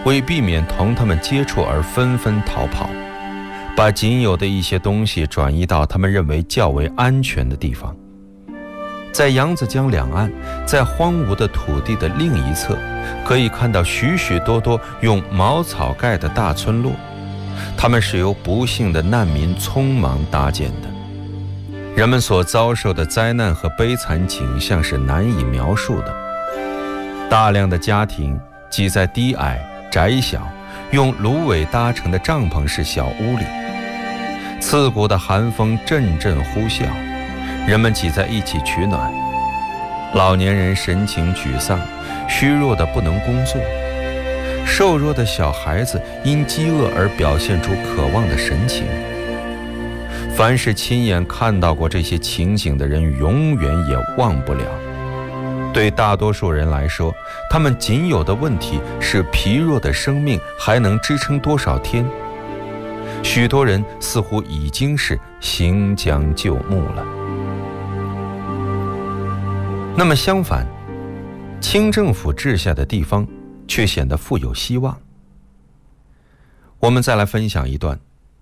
为避免同他们接触而纷纷逃跑，把仅有的一些东西转移到他们认为较为安全的地方。在扬子江两岸，在荒芜的土地的另一侧，可以看到许许多多用茅草盖的大村落，它们是由不幸的难民匆忙搭建的。人们所遭受的灾难和悲惨景象是难以描述的。大量的家庭挤在低矮窄小用芦苇搭成的帐篷式小屋里，刺骨的寒风阵阵呼啸，人们挤在一起取暖。老年人神情沮丧，虚弱的不能工作，瘦弱的小孩子因饥饿而表现出渴望的神情。凡是亲眼看到过这些情景的人，永远也忘不了。对大多数人来说，他们仅有的问题是疲弱的生命还能支撑多少天。许多人似乎已经是行将就木了。那么相反，清政府治下的地方却显得富有希望。我们再来分享一段。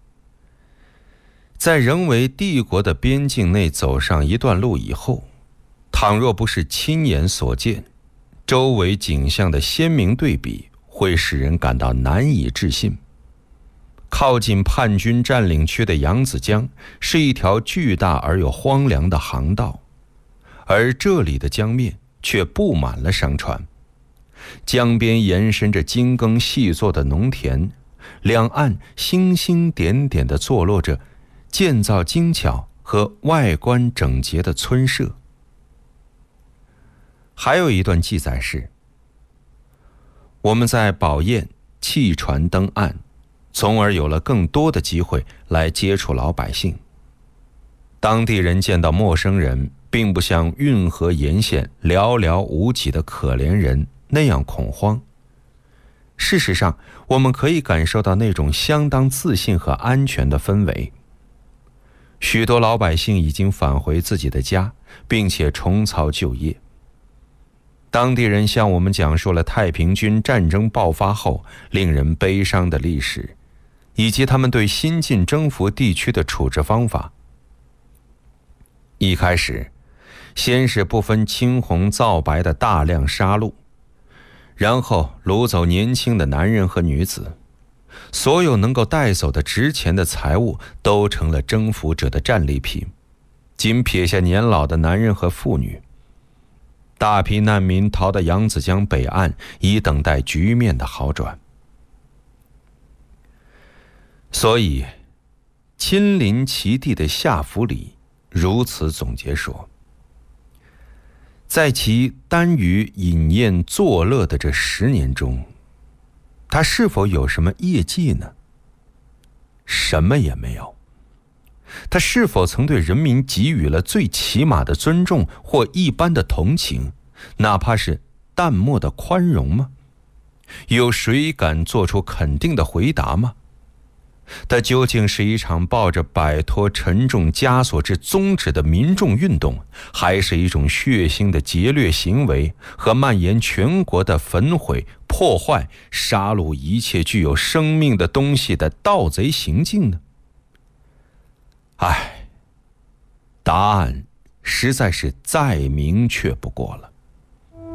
在仍为帝国的边境内走上一段路以后，倘若不是亲眼所见，周围景象的鲜明对比会使人感到难以置信。靠近叛军占领区的扬子江是一条巨大而又荒凉的航道，而这里的江面却布满了商船。江边延伸着精耕细作的农田，两岸星星点点地坐落着建造精巧和外观整洁的村舍。还有一段记载是，我们在宝堰弃船登岸，从而有了更多的机会来接触老百姓。当地人见到陌生人，并不像运河沿线寥寥无几的可怜人那样恐慌。事实上，我们可以感受到那种相当自信和安全的氛围。许多老百姓已经返回自己的家，并且重操旧业。当地人向我们讲述了太平军战争爆发后令人悲伤的历史，以及他们对新近征服地区的处置方法。一开始，先是不分青红皂白的大量杀戮，然后掳走年轻的男人和女子，所有能够带走的值钱的财物都成了征服者的战利品，仅撇下年老的男人和妇女。大批难民逃到扬子江北岸，以等待局面的好转。所以，亲临其地的夏弗里如此总结说，在其耽于饮宴作乐的这10年中，他是否有什么业绩呢？什么也没有。他是否曾对人民给予了最起码的尊重或一般的同情，哪怕是淡漠的宽容吗？有谁敢做出肯定的回答吗？它究竟是一场抱着摆脱沉重枷锁之宗旨的民众运动，还是一种血腥的劫掠行为和蔓延全国的焚毁、破坏、杀戮一切具有生命的东西的盗贼行径呢？答案实在是再明确不过了。